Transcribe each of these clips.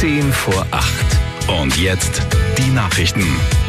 10 vor 8. Und jetzt die Nachrichten.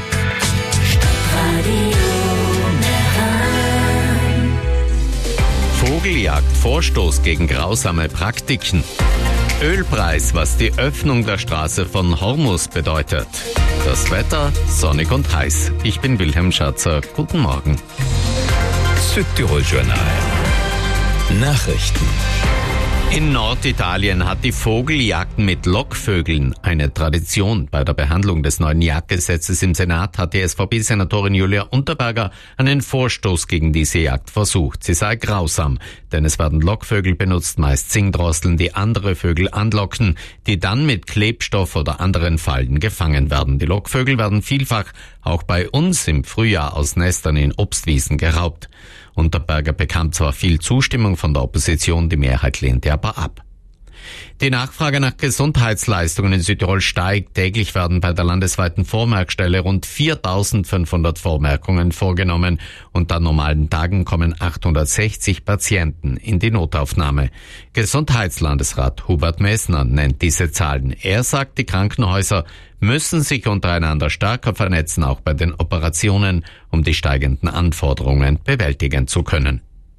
Vogeljagd, Vorstoß gegen grausame Praktiken. Ölpreis, was die Öffnung der Straße von Hormuz bedeutet. Das Wetter, sonnig und heiß. Ich bin Wilhelm Schatzer. Guten Morgen. Südtirol-Journal. Nachrichten. In Norditalien hat die Vogeljagd mit Lockvögeln eine Tradition. Bei der Behandlung des neuen Jagdgesetzes im Senat hat die SVP-Senatorin Julia Unterberger einen Vorstoß gegen diese Jagd versucht. Sie sei grausam, denn es werden Lockvögel benutzt, meist Singdrosseln, die andere Vögel anlocken, die dann mit Klebstoff oder anderen Fallen gefangen werden. Die Lockvögel werden vielfach auch bei uns im Frühjahr aus Nestern in Obstwiesen geraubt. Unterberger bekam zwar viel Zustimmung von der Opposition, die Mehrheit lehnte aber ab. Die Nachfrage nach Gesundheitsleistungen in Südtirol steigt. Täglich werden bei der landesweiten Vormerkstelle rund 4.500 Vormerkungen vorgenommen und an normalen Tagen kommen 860 Patienten in die Notaufnahme. Gesundheitslandesrat Hubert Messner nennt diese Zahlen. Er sagt, die Krankenhäuser müssen sich untereinander stärker vernetzen, auch bei den Operationen, um die steigenden Anforderungen bewältigen zu können.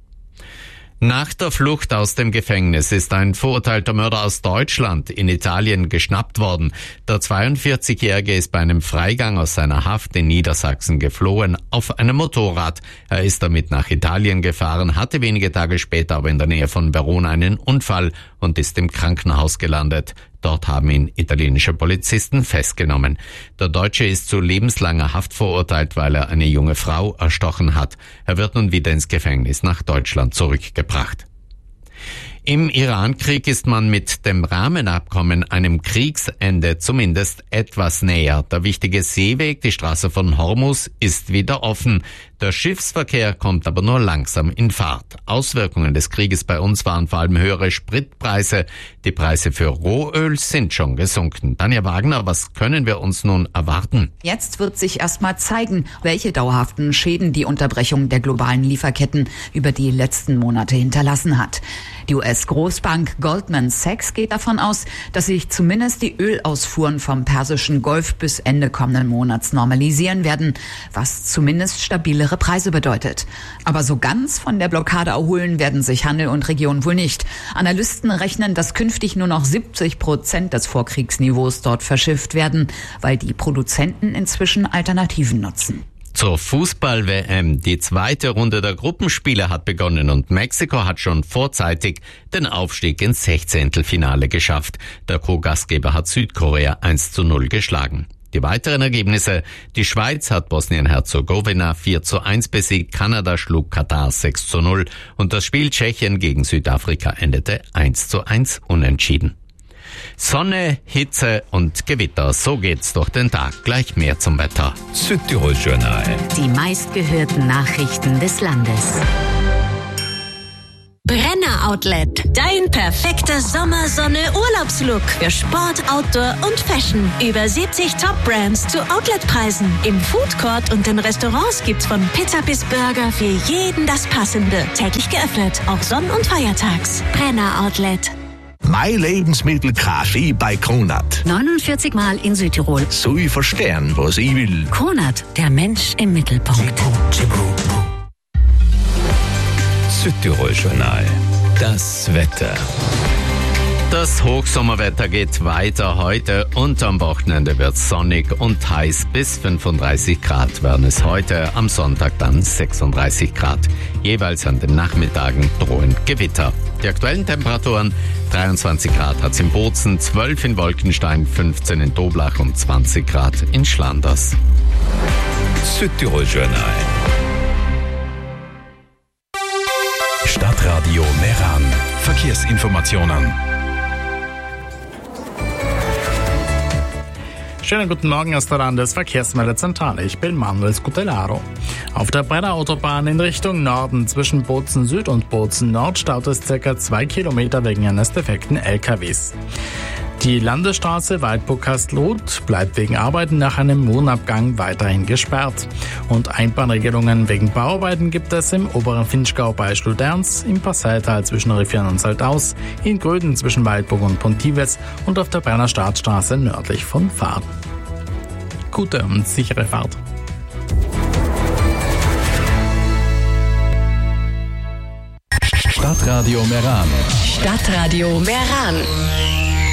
Nach der Flucht aus dem Gefängnis ist ein verurteilter Mörder aus Deutschland in Italien geschnappt worden. Der 42-Jährige ist bei einem Freigang aus seiner Haft in Niedersachsen geflohen auf einem Motorrad. Er ist damit nach Italien gefahren, hatte wenige Tage später aber in der Nähe von Verona einen Unfall und ist im Krankenhaus gelandet. Dort haben ihn italienische Polizisten festgenommen. Der Deutsche ist zu lebenslanger Haft verurteilt, weil er eine junge Frau erstochen hat. Er wird nun wieder ins Gefängnis nach Deutschland zurückgebracht. Im Iran-Krieg ist man mit dem Rahmenabkommen einem Kriegsende zumindest etwas näher. Der wichtige Seeweg, die Straße von Hormuz, ist wieder offen. Der Schiffsverkehr kommt aber nur langsam in Fahrt. Auswirkungen des Krieges bei uns waren vor allem höhere Spritpreise. Die Preise für Rohöl sind schon gesunken. Tanja Wagner, was können wir uns nun erwarten? Jetzt wird sich erstmal zeigen, welche dauerhaften Schäden die Unterbrechung der globalen Lieferketten über die letzten Monate hinterlassen hat. Die US-Großbank Goldman Sachs geht davon aus, dass sich zumindest die Ölausfuhren vom Persischen Golf bis Ende kommenden Monats normalisieren werden, was zumindest stabilere Preise bedeutet. Aber so ganz von der Blockade erholen werden sich Handel und Region wohl nicht. Analysten rechnen, dass künftig nur noch 70% des Vorkriegsniveaus dort verschifft werden, weil die Produzenten inzwischen Alternativen nutzen. Zur Fußball-WM. Die zweite Runde der Gruppenspiele hat begonnen und Mexiko hat schon vorzeitig den Aufstieg ins 16. geschafft. Der Co-Gastgeber hat Südkorea 1:0 geschlagen. Die weiteren Ergebnisse: Die Schweiz hat Bosnien-Herzegowina 4:1 besiegt, Kanada schlug Katar 6:0 und das Spiel Tschechien gegen Südafrika endete 1:1 unentschieden. Sonne, Hitze und Gewitter, so geht's durch den Tag. Gleich mehr zum Wetter. Südtirol-Journal. Die meistgehörten Nachrichten des Landes. Brenner Outlet. Dein perfekter Sommer-Sonne-Urlaubslook für Sport, Outdoor und Fashion. Über 70 Top-Brands zu Outlet-Preisen. Im Foodcourt und in Restaurants gibt's von Pizza bis Burger für jeden das Passende. Täglich geöffnet, auch Sonn- und Feiertags. Brenner Outlet. Mein Lebensmittel Kaffee bei Kronat. 49 Mal in Südtirol. So ich verstehen, was ich will. Kronat, der Mensch im Mittelpunkt. Südtirol-Journal. Das Wetter. Das Hochsommerwetter geht weiter heute und am Wochenende wird es sonnig und heiß. Bis 35 Grad werden es heute, am Sonntag dann 36 Grad. Jeweils an den Nachmittagen drohen Gewitter. Die aktuellen Temperaturen: 23 Grad hat es in Bozen, 12 in Wolkenstein, 15 in Doblach und 20 Grad in Schlanders. Südtirol-Journal. Stadtradio Meran. Verkehrsinformationen. Schönen guten Morgen aus der Landesverkehrsmeldezentrale. Ich bin Manuel Scutelaro. Auf der Brenner Autobahn in Richtung Norden zwischen Bozen Süd und Bozen Nord staut es ca. 2 Kilometer wegen eines defekten LKWs. Die Landesstraße Waldburg-Kastelruth bleibt wegen Arbeiten nach einem Wohnabgang weiterhin gesperrt. Und Einbahnregelungen wegen Bauarbeiten gibt es im oberen Vinschgau bei Schluderns, im Passaital zwischen Riffian und Saltaus, in Gröden zwischen Waldburg und Pontivez und auf der Berner Staatsstraße nördlich von Fahren. Gute und sichere Fahrt. Stadtradio Meran. Stadtradio Meran.